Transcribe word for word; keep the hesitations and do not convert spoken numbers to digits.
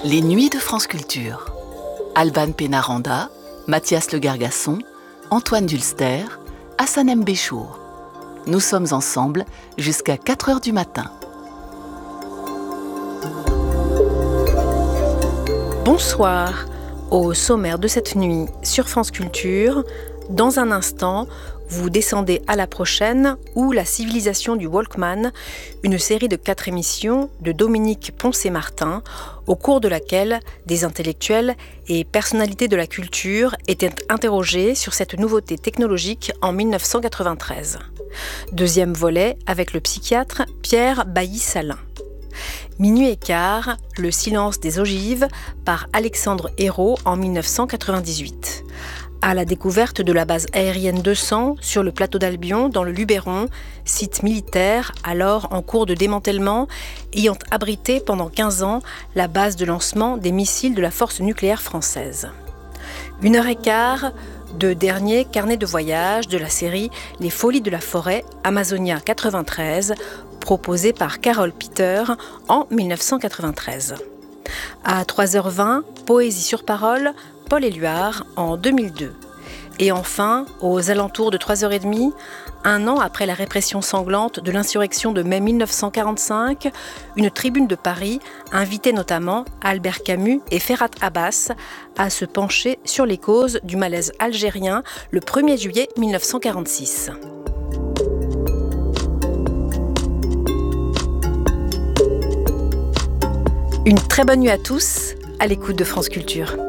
Les Nuits de France Culture. Alban Pénaranda, Mathias Le Gargasson, Antoine Dulster, Hassan M. Béchour. Nous sommes ensemble jusqu'à quatre heures du matin. Bonsoir. Au sommaire de cette nuit sur France Culture, dans un instant, vous descendez à la prochaine ou La civilisation du Walkman, une série de quatre émissions de Dominique Poncet-Martin, au cours de laquelle des intellectuels et personnalités de la culture étaient interrogés sur cette nouveauté technologique en dix-neuf cent quatre-vingt-treize. Deuxième volet avec le psychiatre Pierre Bailly-Salin. Minuit et quart, Le silence des ogives par Alexandre Hérault en dix-neuf cent quatre-vingt-dix-huit. À la découverte de la base aérienne deux cents sur le plateau d'Albion dans le Luberon, site militaire alors en cours de démantèlement, ayant abrité pendant quinze ans la base de lancement des missiles de la force nucléaire française. Une heure et quart, de dernier carnet de voyage de la série Les Folies de la Forêt, Amazonia quatre-vingt-treize, proposé par Carole Peter en dix-neuf cent quatre-vingt-treize. À trois heures vingt, Poésie sur parole, Paul Éluard en deux mille deux. Et enfin, aux alentours de trois heures trente, un an après la répression sanglante de l'insurrection de mai dix-neuf cent quarante-cinq, une tribune de Paris invitait notamment Albert Camus et Ferhat Abbas à se pencher sur les causes du malaise algérien le premier juillet dix-neuf cent quarante-six. Une très bonne nuit à tous, à l'écoute de France Culture.